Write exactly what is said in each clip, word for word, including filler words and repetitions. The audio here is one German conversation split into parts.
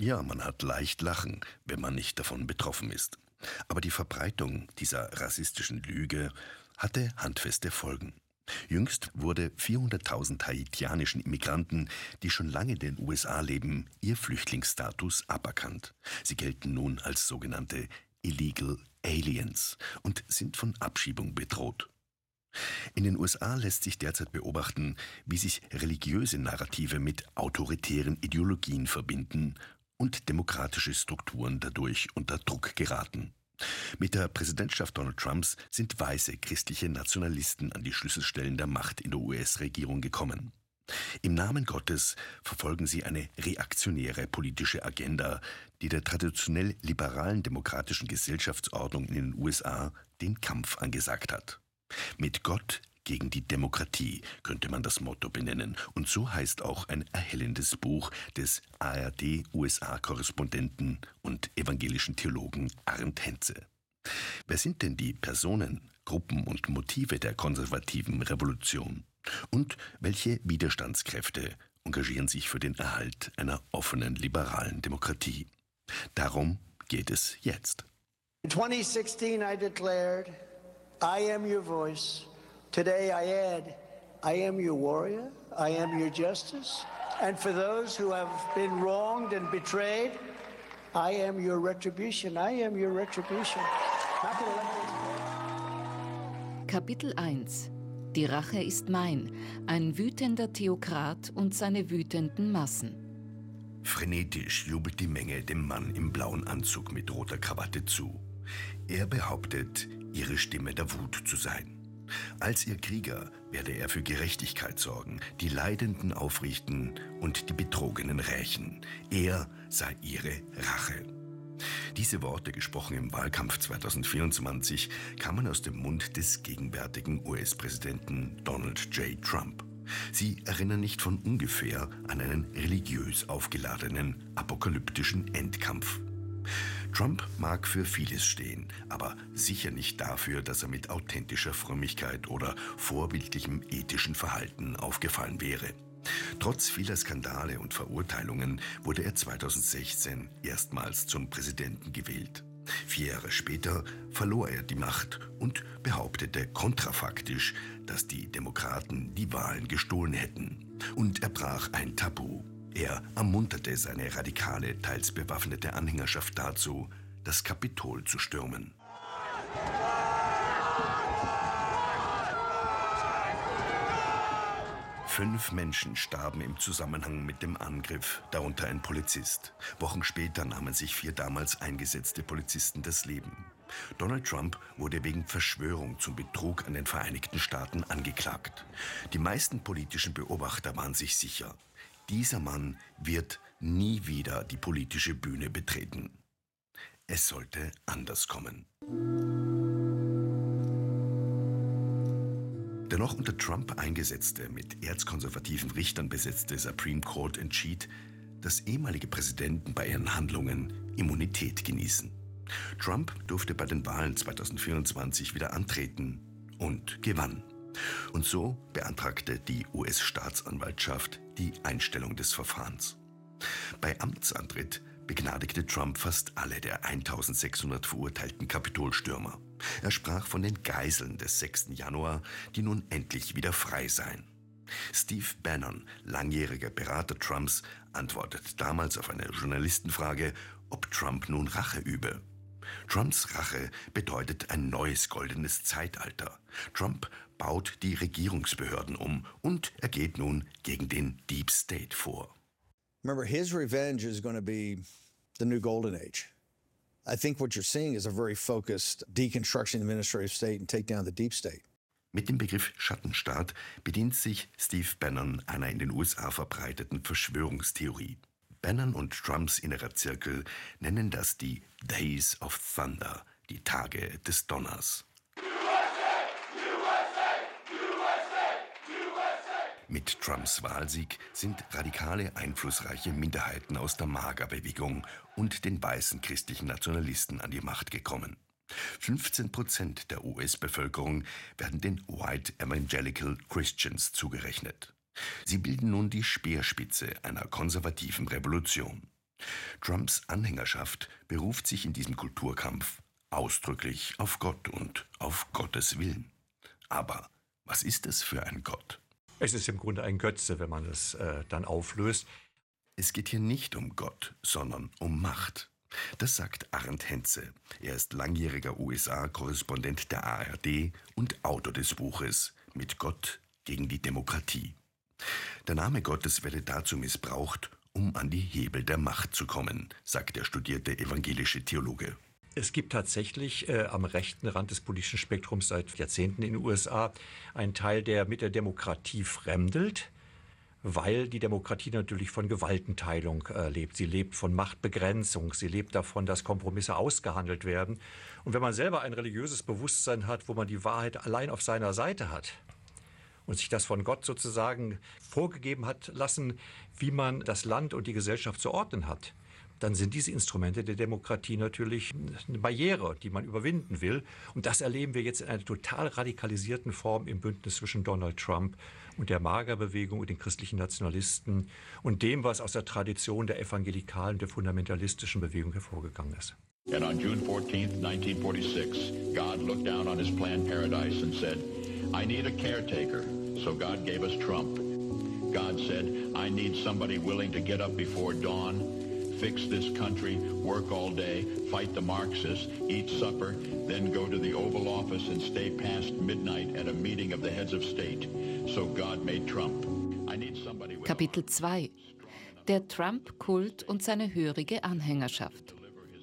Ja, man hat leicht lachen, wenn man nicht davon betroffen ist. Aber die Verbreitung dieser rassistischen Lüge hatte handfeste Folgen. Jüngst wurde vierhunderttausend haitianischen Immigranten, die schon lange in den U S A leben, ihr Flüchtlingsstatus aberkannt. Sie gelten nun als sogenannte Illegal Aliens und sind von Abschiebung bedroht. In den U S A lässt sich derzeit beobachten, wie sich religiöse Narrative mit autoritären Ideologien verbinden und demokratische Strukturen dadurch unter Druck geraten. Mit der Präsidentschaft Donald Trumps sind weiße christliche Nationalisten an die Schlüsselstellen der Macht in der U S-Regierung gekommen. Im Namen Gottes verfolgen sie eine reaktionäre politische Agenda, die der traditionell liberalen demokratischen Gesellschaftsordnung in den U S A den Kampf angesagt hat. Mit Gott gegen die Demokratie könnte man das Motto benennen. Und so heißt auch ein erhellendes Buch des A R D-U S A-Korrespondenten und evangelischen Theologen Arndt Henze. Wer sind denn die Personen, Gruppen und Motive der konservativen Revolution? Und welche Widerstandskräfte engagieren sich für den Erhalt einer offenen, liberalen Demokratie? Darum geht es jetzt. In twenty sixteen I declared, I am your voice. Today I add, I am your warrior, I am your justice. And for those who have been wronged and betrayed, I am your retribution, I am your retribution. Kapitel eins. Die Rache ist mein, ein wütender Theokrat und seine wütenden Massen. Frenetisch jubelt die Menge dem Mann im blauen Anzug mit roter Krawatte zu. Er behauptet, ihre Stimme der Wut zu sein. Als ihr Krieger werde er für Gerechtigkeit sorgen, die Leidenden aufrichten und die Betrogenen rächen. Er sei ihre Rache. Diese Worte, gesprochen im Wahlkampf zweitausendvierundzwanzig, kamen aus dem Mund des gegenwärtigen U S-Präsidenten Donald J. Trump. Sie erinnern nicht von ungefähr an einen religiös aufgeladenen, apokalyptischen Endkampf. Trump mag für vieles stehen, aber sicher nicht dafür, dass er mit authentischer Frömmigkeit oder vorbildlichem ethischen Verhalten aufgefallen wäre. Trotz vieler Skandale und Verurteilungen wurde er zweitausendsechzehn erstmals zum Präsidenten gewählt. Vier Jahre später verlor er die Macht und behauptete kontrafaktisch, dass die Demokraten die Wahlen gestohlen hätten. Und er brach ein Tabu. Er ermunterte seine radikale, teils bewaffnete Anhängerschaft dazu, das Kapitol zu stürmen. Fünf Menschen starben im Zusammenhang mit dem Angriff, darunter ein Polizist. Wochen später nahmen sich vier damals eingesetzte Polizisten das Leben. Donald Trump wurde wegen Verschwörung zum Betrug an den Vereinigten Staaten angeklagt. Die meisten politischen Beobachter waren sich sicher, dieser Mann wird nie wieder die politische Bühne betreten. Es sollte anders kommen. Der noch unter Trump eingesetzte, mit erzkonservativen Richtern besetzte Supreme Court entschied, dass ehemalige Präsidenten bei ihren Handlungen Immunität genießen. Trump durfte bei den Wahlen zweitausendvierundzwanzig wieder antreten und gewann. Und so beantragte die U S-Staatsanwaltschaft die Einstellung des Verfahrens. Bei Amtsantritt begnadigte Trump fast alle der eintausendsechshundert verurteilten Kapitolstürmer. Er sprach von den Geiseln des sechsten Januar, die nun endlich wieder frei seien. Steve Bannon, langjähriger Berater Trumps, antwortet damals auf eine Journalistenfrage, ob Trump nun Rache übe. Trumps Rache bedeutet ein neues goldenes Zeitalter. Trump baut die Regierungsbehörden um und er geht nun gegen den Deep State vor. Remember, his revenge is going to be the new golden age. I think what you're seeing is a very focused deconstruction of the administrative state and take down the deep state. Mit dem Begriff Schattenstaat bedient sich Steve Bannon einer in den U S A verbreiteten Verschwörungstheorie. Bannon und Trumps innerer Zirkel nennen das die Days of Thunder, die Tage des Donners. Mit Trumps Wahlsieg sind radikale, einflussreiche Minderheiten aus der MAGA-Bewegung und den weißen christlichen Nationalisten an die Macht gekommen. fünfzehn Prozent der U S-Bevölkerung werden den White Evangelical Christians zugerechnet. Sie bilden nun die Speerspitze einer konservativen Revolution. Trumps Anhängerschaft beruft sich in diesem Kulturkampf ausdrücklich auf Gott und auf Gottes Willen. Aber was ist es für ein Gott? Es ist im Grunde ein Götze, wenn man es äh, dann auflöst. Es geht hier nicht um Gott, sondern um Macht. Das sagt Arndt Henze. Er ist langjähriger U S A-Korrespondent der A R D und Autor des Buches Mit Gott gegen die Demokratie. Der Name Gottes werde dazu missbraucht, um an die Hebel der Macht zu kommen, sagt der studierte evangelische Theologe. Es gibt tatsächlich äh, am rechten Rand des politischen Spektrums seit Jahrzehnten in den U S A einen Teil, der mit der Demokratie fremdelt, weil die Demokratie natürlich von Gewaltenteilung äh, lebt. Sie lebt von Machtbegrenzung, sie lebt davon, dass Kompromisse ausgehandelt werden. Und wenn man selber ein religiöses Bewusstsein hat, wo man die Wahrheit allein auf seiner Seite hat und sich das von Gott sozusagen vorgegeben hat lassen, wie man das Land und die Gesellschaft zu ordnen hat, dann sind diese Instrumente der Demokratie natürlich eine Barriere, die man überwinden will. Und das erleben wir jetzt in einer total radikalisierten Form im Bündnis zwischen Donald Trump und der MAGA-Bewegung und den christlichen Nationalisten und dem, was aus der Tradition der evangelikalen, der fundamentalistischen Bewegung hervorgegangen ist. And on June fourteenth, nineteen forty-six, God looked down on his planned paradise and said, I need a caretaker. So God gave us Trump. God said, I need somebody willing to get up before dawn, fix this country, work all day, fight the Marxists, eat supper, then go to the Oval Office and stay past midnight at a meeting of the heads of state. So God made Trump. I need somebody with Kapitel zwei. Der Trump-Kult und seine hörige Anhängerschaft.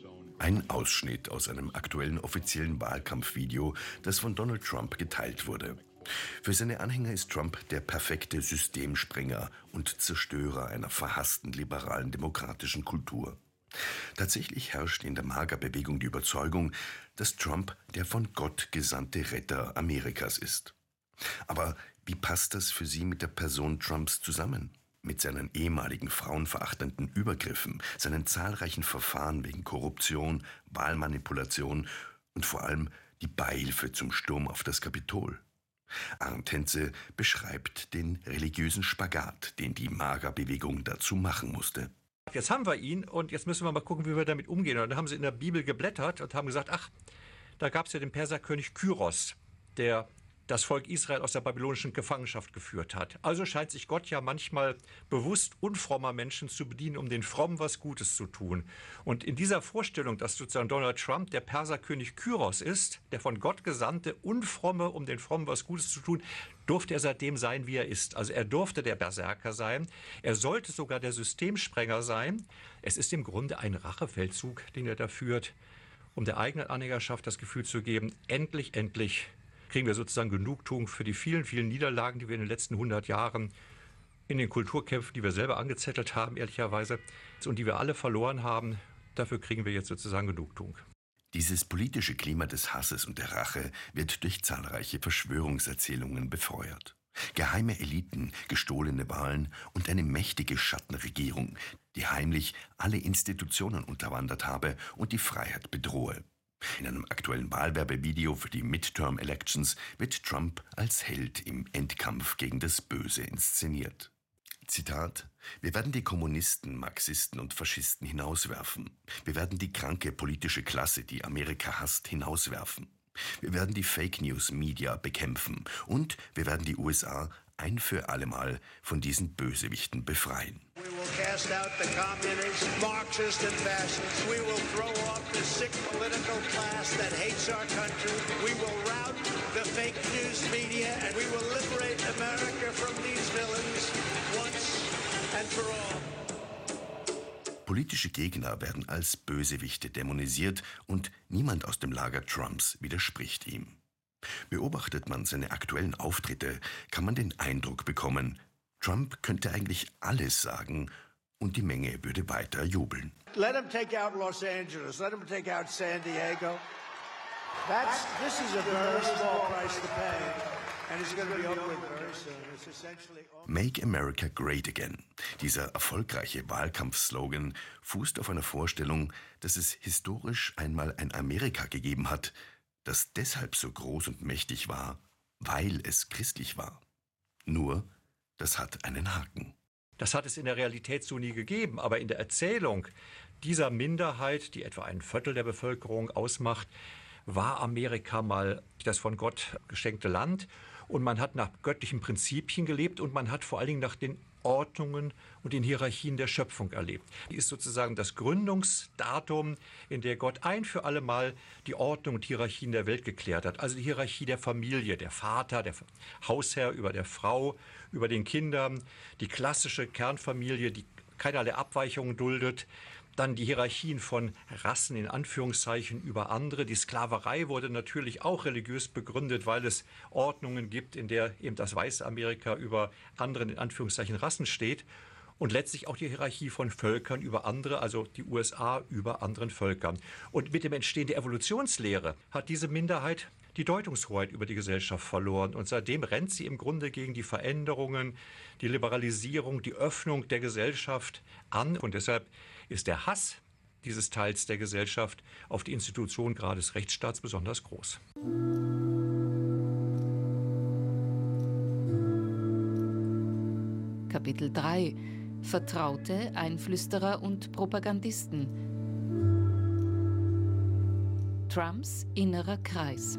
Ein Ausschnitt aus einem aktuellen offiziellen Wahlkampfvideo, das von Donald Trump geteilt wurde. Für seine Anhänger ist Trump der perfekte Systemsprenger und Zerstörer einer verhassten liberalen demokratischen Kultur. Tatsächlich herrscht in der MAGA-Bewegung die Überzeugung, dass Trump der von Gott gesandte Retter Amerikas ist. Aber wie passt das für sie mit der Person Trumps zusammen? Mit seinen ehemaligen frauenverachtenden Übergriffen, seinen zahlreichen Verfahren wegen Korruption, Wahlmanipulation und vor allem die Beihilfe zum Sturm auf das Kapitol. Arndt Henze beschreibt den religiösen Spagat, den die MAGA-Bewegung dazu machen musste. Jetzt haben wir ihn und jetzt müssen wir mal gucken, wie wir damit umgehen. Und dann haben sie in der Bibel geblättert und haben gesagt, ach, da gab es ja den Perserkönig Kyros, der das Volk Israel aus der babylonischen Gefangenschaft geführt hat. Also scheint sich Gott ja manchmal bewusst unfrommer Menschen zu bedienen, um den Frommen was Gutes zu tun. Und in dieser Vorstellung, dass sozusagen Donald Trump der Perserkönig Kyros ist, der von Gott gesandte Unfromme, um den Frommen was Gutes zu tun, durfte er seitdem sein, wie er ist. Also er durfte der Berserker sein. Er sollte sogar der Systemsprenger sein. Es ist im Grunde ein Rachefeldzug, den er da führt, um der eigenen Anhängerschaft das Gefühl zu geben, endlich, endlich kriegen wir sozusagen Genugtuung für die vielen, vielen Niederlagen, die wir in den letzten hundert Jahren in den Kulturkämpfen, die wir selber angezettelt haben, ehrlicherweise, und die wir alle verloren haben. Dafür kriegen wir jetzt sozusagen Genugtuung. Dieses politische Klima des Hasses und der Rache wird durch zahlreiche Verschwörungserzählungen befeuert. Geheime Eliten, gestohlene Wahlen und eine mächtige Schattenregierung, die heimlich alle Institutionen unterwandert habe und die Freiheit bedrohe. In einem aktuellen Wahlwerbevideo für die Midterm-Elections wird Trump als Held im Endkampf gegen das Böse inszeniert. Zitat: Wir werden die Kommunisten, Marxisten und Faschisten hinauswerfen. Wir werden die kranke politische Klasse, die Amerika hasst, hinauswerfen. Wir werden die Fake-News-Media bekämpfen und wir werden die U S A ein für allemal von diesen Bösewichten befreien. We will cast out the communists, Marxists and fascists. We will throw off the sick political class that hates our country. We will rout the fake news media and we will liberate America from these villains once and for all. Politische Gegner werden als Bösewichte dämonisiert und niemand aus dem Lager Trumps widerspricht ihm. Beobachtet man seine aktuellen Auftritte, kann man den Eindruck bekommen, Trump könnte eigentlich alles sagen und die Menge würde weiter jubeln. Let him take out Los Angeles. Let him take out San Diego. That's, this is a very small price to pay. And it's going to be over with very soon. It's essentially Make America Great Again. Dieser erfolgreiche Wahlkampfslogan fußt auf einer Vorstellung, dass es historisch einmal ein Amerika gegeben hat, das deshalb so groß und mächtig war, weil es christlich war. Nur, das hat einen Haken. Das hat es in der Realität so nie gegeben, aber in der Erzählung dieser Minderheit, die etwa ein Viertel der Bevölkerung ausmacht, war Amerika mal das von Gott geschenkte Land und man hat nach göttlichen Prinzipien gelebt und man hat vor allen Dingen nach den Ordnungen und den Hierarchien der Schöpfung erlebt. Die ist sozusagen das Gründungsdatum, in der Gott ein für alle Mal die Ordnung und Hierarchien der Welt geklärt hat. Also die Hierarchie der Familie, der Vater, der Hausherr über der Frau, über den Kindern, die klassische Kernfamilie, die keinerlei Abweichungen duldet. Dann die Hierarchien von Rassen in Anführungszeichen über andere. Die Sklaverei wurde natürlich auch religiös begründet, weil es Ordnungen gibt, in der eben das weiße Amerika über anderen in Anführungszeichen Rassen steht. Und letztlich auch die Hierarchie von Völkern über andere, also die U S A über anderen Völkern. Und mit dem Entstehen der Evolutionslehre hat diese Minderheit die Deutungshoheit über die Gesellschaft verloren. Und seitdem rennt sie im Grunde gegen die Veränderungen, die Liberalisierung, die Öffnung der Gesellschaft an. Und deshalb ist der Hass dieses Teils der Gesellschaft auf die Institution gerade des Rechtsstaats besonders groß. Kapitel drei. Vertraute, Einflüsterer und Propagandisten. Trumps innerer Kreis.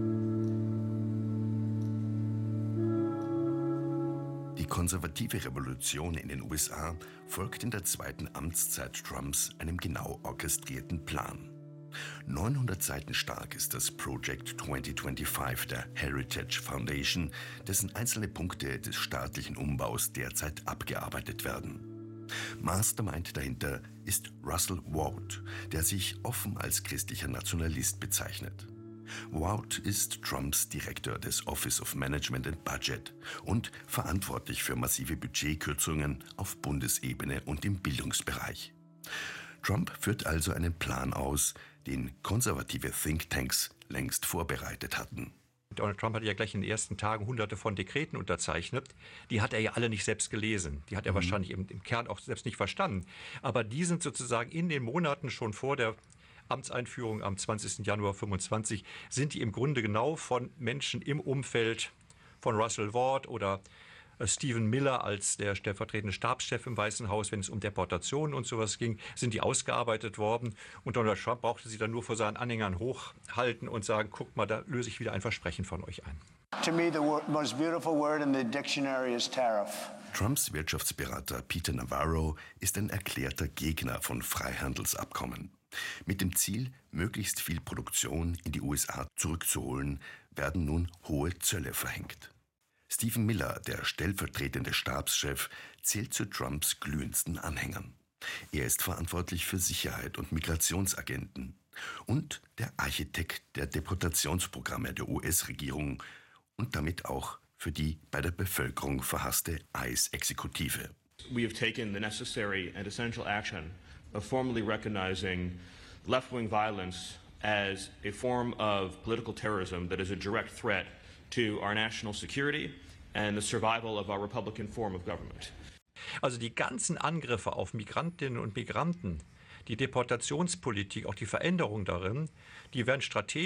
Die konservative Revolution in den U S A folgt in der zweiten Amtszeit Trumps einem genau orchestrierten Plan. neunhundert Seiten stark ist das Project zwanzig fünfundzwanzig der Heritage Foundation, dessen einzelne Punkte des staatlichen Umbaus derzeit abgearbeitet werden. Mastermind dahinter ist Russell Vought, der sich offen als christlicher Nationalist bezeichnet. Vought ist Trumps Direktor des Office of Management and Budget und verantwortlich für massive Budgetkürzungen auf Bundesebene und im Bildungsbereich. Trump führt also einen Plan aus, den konservative Thinktanks längst vorbereitet hatten. Donald Trump hat ja gleich in den ersten Tagen hunderte von Dekreten unterzeichnet. Die hat er ja alle nicht selbst gelesen. Die hat er mhm. wahrscheinlich im, im Kern auch selbst nicht verstanden. Aber die sind sozusagen in den Monaten schon vor der Amtseinführung am zwanzigsten Januar fünfundzwanzig, sind die im Grunde genau von Menschen im Umfeld von Russell Vought oder Stephen Miller als der stellvertretende Stabschef im Weißen Haus, wenn es um Deportationen und sowas ging, sind die ausgearbeitet worden. Und Donald Trump brauchte sie dann nur vor seinen Anhängern hochhalten und sagen, guckt mal, da löse ich wieder ein Versprechen von euch ein. To me, the wor- most beautiful word in the dictionary is tariff. Trumps Wirtschaftsberater Peter Navarro ist ein erklärter Gegner von Freihandelsabkommen. Mit dem Ziel, möglichst viel Produktion in die U S A zurückzuholen, werden nun hohe Zölle verhängt. Stephen Miller, der stellvertretende Stabschef, zählt zu Trumps glühendsten Anhängern. Er ist verantwortlich für Sicherheit und Migrationsagenten und der Architekt der Deportationsprogramme der U S-Regierung und damit auch für die bei der Bevölkerung verhasste ICE-Exekutive. We have taken the necessary and essential action of formally recognizing left-wing violence as a form of political terrorism that is a direct threat to our national security and the survival of our Republican form of government. Also die ganzen Angriffe auf Migrantinnen und Migranten, die Deportationspolitik, auch die Veränderung darin, die werden strategisch